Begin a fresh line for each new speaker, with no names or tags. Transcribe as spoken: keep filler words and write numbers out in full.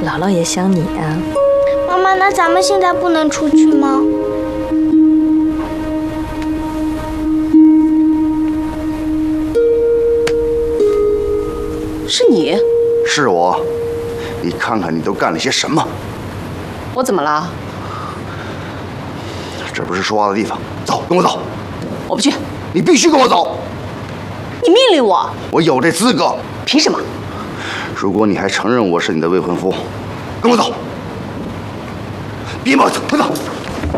姥姥也想你啊。
妈妈，那咱们现在不能出去吗？
是你？
是我。你看看你都干了些什么？
我怎么了？
这不是说话的地方，走，跟我走。
我不去。
你必须跟我走。
你命令我？
我有这资格。
凭什么？
如果你还承认我是你的未婚夫，跟我走。别磨蹭，快走。